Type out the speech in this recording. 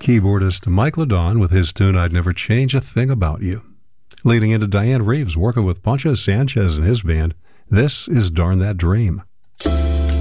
Keyboardist Mike LeDon with his tune I'd Never Change a Thing About You. Leading into Diane Reeves working with Poncho Sanchez and his band, this is Darn That Dream.